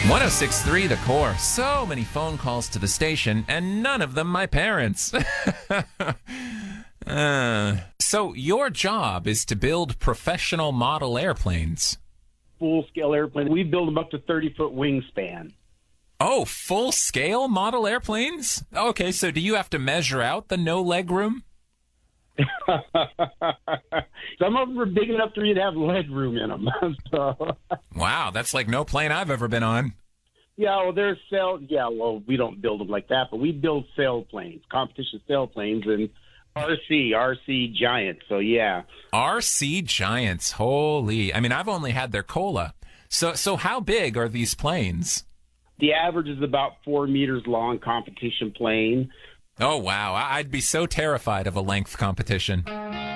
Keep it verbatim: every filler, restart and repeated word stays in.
one oh six point three The Core. So many phone calls to the station, and none of them my parents. uh, so your job is to build professional model airplanes. Full-scale airplanes. We build them up to thirty-foot wingspan. Oh, full-scale model airplanes? Okay, so do you have to measure out the no leg room? Some of them are big enough for you to have leg room in them. So. Wow, that's like no plane I've ever been on. Yeah, well, there's sail. Yeah, well, we don't build them like that, but we build sailplanes, competition sailplanes, and R C, R C Giants. So yeah, R C Giants. Holy! I mean, I've only had their cola. So, so how big are these planes? The average is about four meters long. Competition plane. Oh, wow. I'd be so terrified of a length competition.